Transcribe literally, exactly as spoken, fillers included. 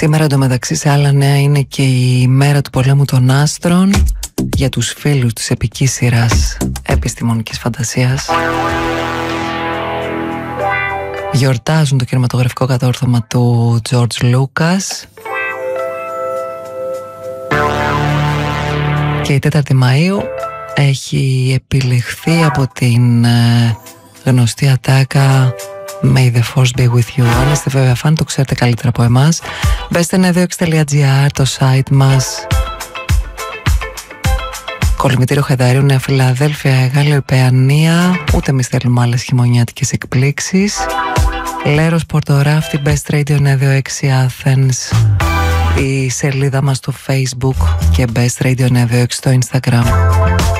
Σήμερα εντωμεταξύ σε άλλα νέα είναι και η μέρα του πολέμου των άστρων για τους φίλους της επικής σειράς επιστημονικής φαντασίας. Γιορτάζουν το κινηματογραφικό κατόρθωμα του George Lucas και η τέταρτη Μαΐου έχει επιλεχθεί από την ε, γνωστή ατάκα May the force be with you. Αν είστε βέβαια φαν, το ξέρετε καλύτερα από εμάς. Μπέστε νέο έξι τελεία τζι άρ, το site μας. Κολυμβητήριο Χεδαρίου, Νέα Φιλαδέλφια, Γάλλιο Ιππεανία. Ούτε εμείς θέλουμε άλλες χειμωνιάτικες εκπλήξεις. Λέρος, Πορτοράφτη, Best Radio εννιακόσια έξι Athens. Η σελίδα μας στο Facebook και Best Radio εννιακόσια έξι στο Instagram.